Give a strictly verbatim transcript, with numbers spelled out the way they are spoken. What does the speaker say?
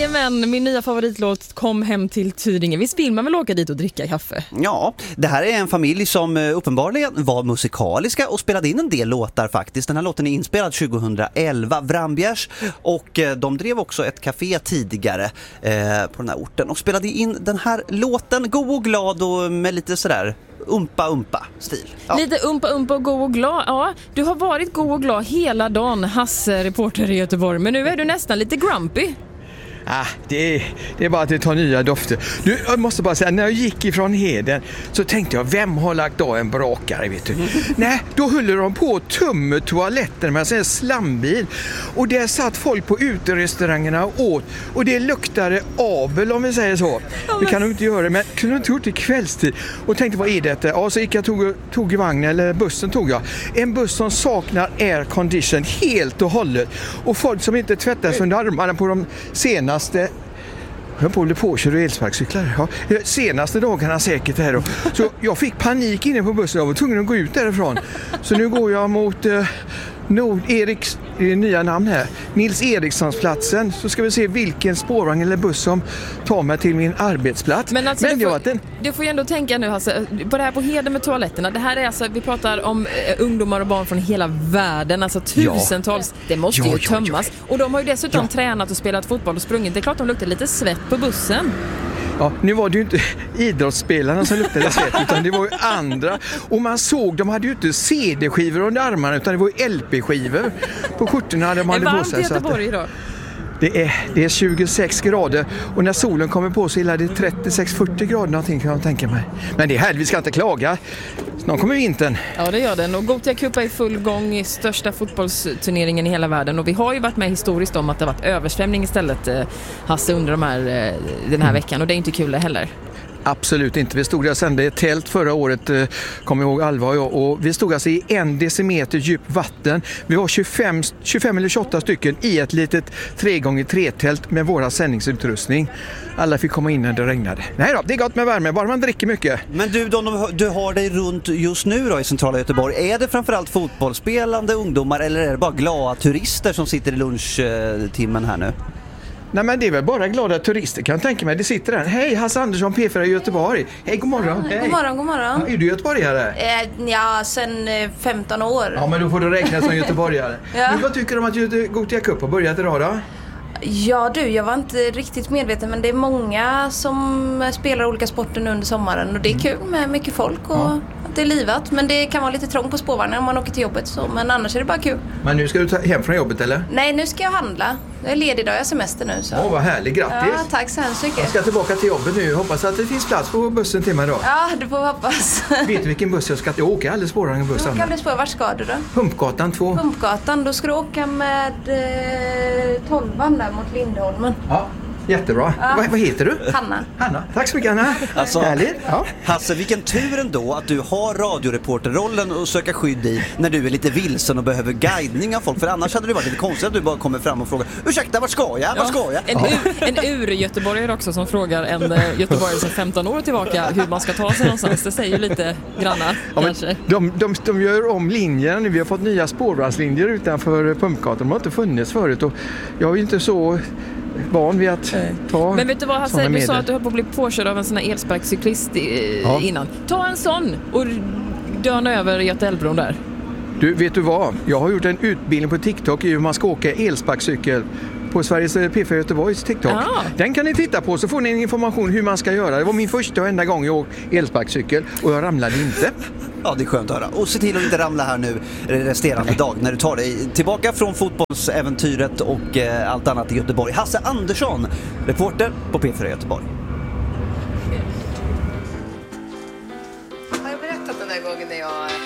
Jajamän, min nya favoritlåt Kom hem till Tyringe. Visst vill man väl åka dit och dricka kaffe? Ja, det här är en familj som uppenbarligen var musikaliska och spelade in en del låtar faktiskt. Den här låten är inspelad tjugohundraelva, Vrambjärs, och de drev också ett café tidigare eh, på den här orten och spelade in den här låten, god och glad och med lite sådär umpa umpa stil. Ja. Lite umpa umpa och god och glad. Ja, du har varit god och glad hela dagen, Hasse, reporter i Göteborg, men nu är du nästan lite grumpy. Ah, det, är, det är bara att det tar nya dofter. Du, jag måste bara säga, när jag gick ifrån Heden så tänkte jag, vem har lagt av en brakare, vet du? Mm. Nej, då höll de på att tumma toaletten med en slambil. Och där satt folk på uterestaurangerna och åt. Och det luktade avel, om vi säger så. Ja, det kan du inte göra, men kunde du inte gjort det i kvällstid? Och tänkte, vad är detta? Ja, så gick jag tog, tog i vagnen, eller bussen tog jag. En buss som saknar air condition helt och hållet. Och folk som inte tvättas under armarna på de senaste Senaste, jag på påkör och elsparkcyklar. Ja, senaste dagarna säkert här då. Så jag fick panik inne på bussen och var tvungen att gå ut därifrån. Så nu går jag mot eh, Nord-Eriks nya namn här. Nils Erikssonsplatsen. Så ska vi se vilken spårvagn eller buss som tar mig till min arbetsplats. Men, alltså, Men du, får, den... du får ju ändå tänka nu, alltså, på det här på Heden med toaletterna. Det här är alltså, vi pratar om eh, ungdomar och barn från hela världen. Alltså tusentals. Ja. Det måste ja, ju tömmas. Ja, ja. Och de har ju dessutom ja. tränat och spelat fotboll och sprungit. Det är klart de luktar lite svett på bussen. Ja, nu var det ju inte idrottsspelarna som luktade svett, utan det var ju andra. Och man såg, de hade ju inte C D-skivor under armarna, utan det var ju L P-skivor på skjortorna de hade på sig. Det är varmt i Göteborg idag. Det är, det är tjugosex grader och när solen kommer på så är det trettiosex fyrtio grader någonting, kan jag tänka mig. Men det är härligt, vi ska inte klaga. Snart kommer vintern. Ja, det gör den. Och Gothia Cup är i full gång i största fotbollsturneringen i hela världen. Och vi har ju varit med historiskt om att det har varit översvämning istället, eh, Hasse, under de här, eh, den här veckan. Och det är inte kul det heller. Absolut inte. Vi stod där och sände ett tält förra året, eh, kommer jag ihåg, Alva och jag. Och vi stod alltså i en decimeter djup vatten. Vi var tjugofem, tjugofem eller tjugoåtta stycken i ett litet tre gånger tre tält med våra sändningsutrustning. Alla fick komma in när det regnade. Nej då, det är gott med värme, bara man dricker mycket. Men du, de, du har dig runt just nu då i centrala Göteborg. Är det framförallt fotbollsspelande ungdomar eller är det bara glada turister som sitter i lunchtimmen här nu? Nej, men det är väl bara glada turister, kan jag tänka mig. Det sitter där. Hej, Hasse Andersson, P fyra i Göteborg. Hej, god morgon. Hej. Hej. God morgon, god morgon. Ja, är du göteborgare? Eh, ja, sen eh, femton år. Ja, men då får du räkna som göteborgare. Ja. Men vad tycker du om att Gothia Cup har börjat idag då? Ja du, jag var inte riktigt medveten, men det är många som spelar olika sporter nu under sommaren och det är kul med mycket folk och ja. det är livat, men det kan vara lite trångt på spårvagnen om man åker till jobbet så, men annars är det bara kul. Men nu ska du ta hem från jobbet eller? Nej, nu ska jag handla. Jag är ledig idag, jag har semester nu. Så. Åh, vad härligt, grattis. Ja, tack så hemskt mycket. Jag ska tillbaka till jobbet nu, hoppas att det finns plats på bussen till mig då. Ja, du får hoppas. Vet du vilken buss jag ska till? Jag åker alldeles spårvagnen bussen. Du åker alldeles spårvagn, vart ska du då? Pumpgatan två. Pumpgatan, då ska du åka med eh, tolvan där mot Lindholmen. Ja. Jättebra. Ja. Vad, vad heter du? Hanna. Hanna. Tack så mycket, Hanna. Alltså, härligt. Ja. Hasse, vilken tur ändå att du har radioreporterrollen och söka skydd i när du är lite vilsen och behöver guidning av folk. För annars hade det varit lite konstigt att du bara kommer fram och frågar ursäkta, vart ska jag? Ja. Vart ska jag? En, ja. ur, en ur-göteborgare också som frågar en göteborgare som femton år tillbaka hur man ska ta sig någonstans. Det säger ju lite granna ja, kanske. De, de, de gör om linjerna nu. Vi har fått nya spårvagnslinjer utanför Pumpgatan. De har inte funnits förut och jag är ju inte så van vid att ta. Men vet du vad Hasse, du sa att du höll på att bli påkörd av en sån här elsparkcyklist i, ja. innan. Ta en sån och döna över Götaälvbron där. Du, vet du vad? Jag har gjort en utbildning på TikTok i hur man ska åka elsparkcykel på Sveriges P fyra Göteborgs TikTok. Ah. Den kan ni titta på så får ni information hur man ska göra. Det var min första och enda gång jag åkte elsparkcykel och jag ramlade inte. Ja, det är skönt att höra. Och se till att inte ramla här nu resterande dag när du tar dig tillbaka från fotbollsäventyret och eh, allt annat i Göteborg. Hasse Andersson, reporter på P fyra Göteborg. Har jag berättat den där gången när jag